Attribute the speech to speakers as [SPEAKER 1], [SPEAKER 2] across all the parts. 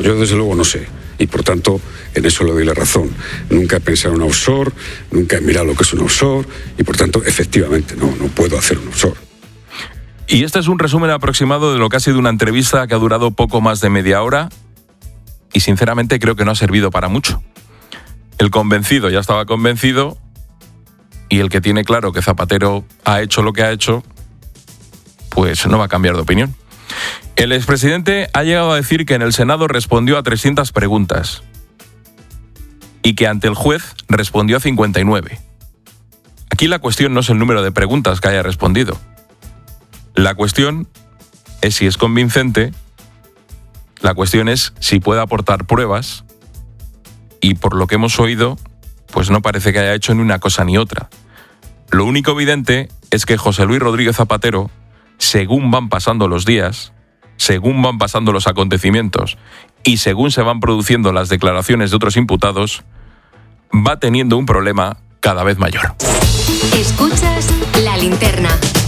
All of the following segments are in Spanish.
[SPEAKER 1] Pues yo desde luego no sé, y por tanto en eso le doy la razón. Nunca he pensado en un offshore, nunca he mirado lo que es un offshore, y por tanto efectivamente no puedo hacer un offshore.
[SPEAKER 2] Y este es un resumen aproximado de lo que ha sido una entrevista que ha durado poco más de media hora y sinceramente creo que no ha servido para mucho. El convencido ya estaba convencido y el que tiene claro que Zapatero ha hecho lo que ha hecho, pues no va a cambiar de opinión. El expresidente ha llegado a decir que en el Senado respondió a 300 preguntas y que ante el juez respondió a 59. Aquí la cuestión no es el número de preguntas que haya respondido. La cuestión es si es convincente, la cuestión es si puede aportar pruebas y por lo que hemos oído, pues no parece que haya hecho ni una cosa ni otra. Lo único evidente es que José Luis Rodríguez Zapatero, según van pasando los días, según van pasando los acontecimientos y según se van produciendo las declaraciones de otros imputados, va teniendo un problema cada vez mayor.
[SPEAKER 3] Escuchas La Linterna.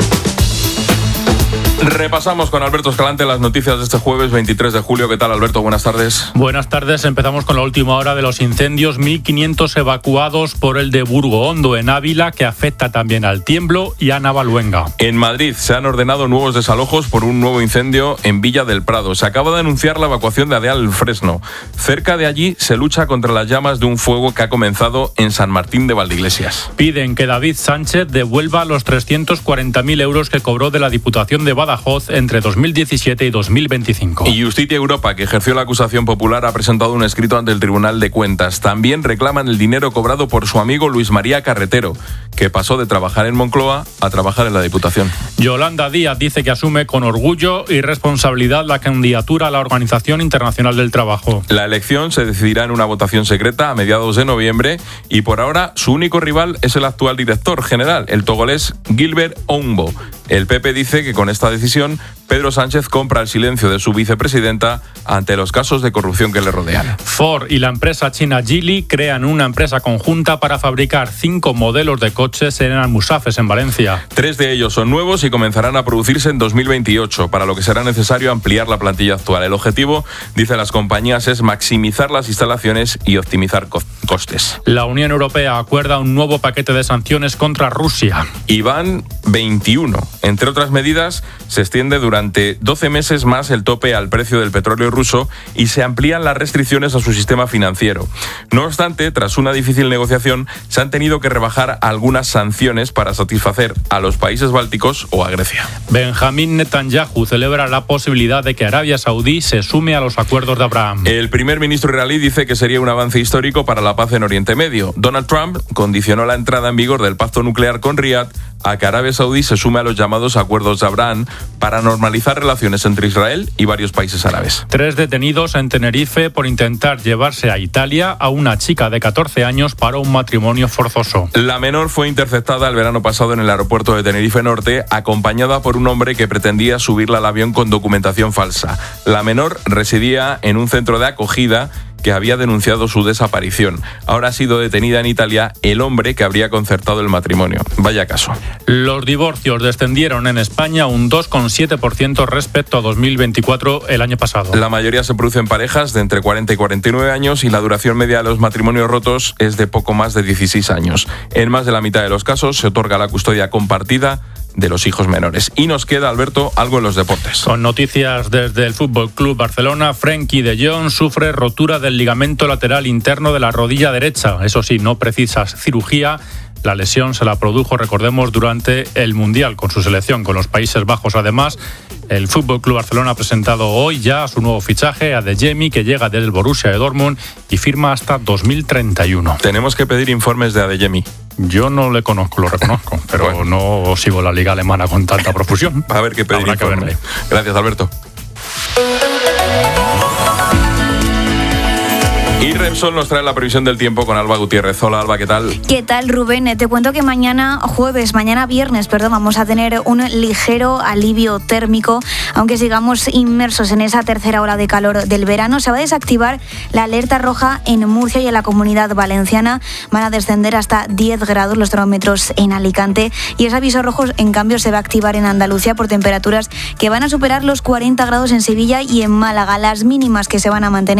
[SPEAKER 2] Repasamos con Alberto Escalante las noticias de este jueves 23 de julio. ¿Qué tal, Alberto? Buenas tardes.
[SPEAKER 4] Buenas tardes. Empezamos con la última hora de los incendios. 1.500 evacuados por el de Burgo Hondo en Ávila, que afecta también al Tiemblo y a Navaluenga.
[SPEAKER 2] En Madrid se han ordenado nuevos desalojos por un nuevo incendio en Villa del Prado. Se acaba de anunciar la evacuación de Adeal Fresno. Cerca de allí se lucha contra las llamas de un fuego que ha comenzado en San Martín de Valdeiglesias.
[SPEAKER 4] Piden que David Sánchez devuelva los 340.000 euros que cobró de la Diputación de Badajoz entre 2017 y 2025.
[SPEAKER 2] Y Justicia Europa, que ejerció la acusación popular, ha presentado un escrito ante el Tribunal de Cuentas. También reclaman el dinero cobrado por su amigo Luis María Carretero, que pasó de trabajar en Moncloa a trabajar en la Diputación.
[SPEAKER 4] Yolanda Díaz dice que asume con orgullo y responsabilidad la candidatura a la Organización Internacional del Trabajo.
[SPEAKER 2] La elección se decidirá en una votación secreta a mediados de noviembre y por ahora su único rival es el actual director general, el togolés Gilbert Oumbo. El PP dice que con esta decisión Pedro Sánchez compra el silencio de su vicepresidenta ante los casos de corrupción que le rodean.
[SPEAKER 4] Ford y la empresa china Geely crean una empresa conjunta para fabricar 5 modelos de coches en Almusafes, en Valencia.
[SPEAKER 2] 3 de ellos son nuevos y comenzarán a producirse en 2028, para lo que será necesario ampliar la plantilla actual. El objetivo, dicen las compañías, es maximizar las instalaciones y optimizar costes.
[SPEAKER 4] La Unión Europea acuerda un nuevo paquete de sanciones contra Rusia.
[SPEAKER 2] Y van 21. Entre otras medidas, se extiende durante 12 meses más el tope al precio del petróleo ruso y se amplían las restricciones a su sistema financiero. No obstante, tras una difícil negociación, se han tenido que rebajar algunas sanciones para satisfacer a los países bálticos o a Grecia.
[SPEAKER 4] Benjamín Netanyahu celebra la posibilidad de que Arabia Saudí se sume a los acuerdos de Abraham.
[SPEAKER 2] El primer ministro israelí dice que sería un avance histórico para la paz en Oriente Medio. Donald Trump condicionó la entrada en vigor del pacto nuclear con Riad a que Arabia Saudí se sume a los llamados acuerdos de Abraham para normalizar relaciones entre Israel y varios países árabes.
[SPEAKER 4] 3 detenidos en Tenerife por intentar llevarse a Italia a una chica de 14 años para un matrimonio forzoso.
[SPEAKER 2] La menor fue interceptada el verano pasado en el aeropuerto de Tenerife Norte, acompañada por un hombre que pretendía subirla al avión con documentación falsa. La menor residía en un centro de acogida que había denunciado su desaparición. Ahora ha sido detenida en Italia el hombre que habría concertado el matrimonio. Vaya caso.
[SPEAKER 4] Los divorcios descendieron en España un 2,7% respecto a 2024, el año pasado.
[SPEAKER 2] La mayoría se produce en parejas de entre 40 y 49 años y la duración media de los matrimonios rotos es de poco más de 16 años. En más de la mitad de los casos se otorga la custodia compartida de los hijos menores. Y nos queda, Alberto, algo en los deportes.
[SPEAKER 4] Con noticias desde el Fútbol Club Barcelona, Frenkie de Jong sufre rotura del ligamento lateral interno de la rodilla derecha. Eso sí, no precisa cirugía. La lesión se la produjo, recordemos, durante el Mundial con su selección, con los Países Bajos. Además, el Fútbol Club Barcelona ha presentado hoy ya su nuevo fichaje, Adeyemi, que llega del Borussia de Dortmund y firma hasta 2031.
[SPEAKER 2] Tenemos que pedir informes de Adeyemi.
[SPEAKER 4] Yo no le conozco, lo reconozco, pero bueno, no sigo la liga alemana con tanta profusión.
[SPEAKER 2] A ver qué pedir informe. Gracias, Alberto. Y Repsol nos trae la previsión del tiempo con Alba Gutiérrez. Hola, Alba, ¿qué tal?
[SPEAKER 5] ¿Qué tal, Rubén? Te cuento que mañana viernes, vamos a tener un ligero alivio térmico, aunque sigamos inmersos en esa tercera ola de calor del verano. Se va a desactivar la alerta roja en Murcia y en la Comunidad Valenciana. Van a descender hasta 10 grados los termómetros en Alicante y ese aviso rojo, en cambio, se va a activar en Andalucía por temperaturas que van a superar los 40 grados en Sevilla y en Málaga. Las mínimas que se van a mantener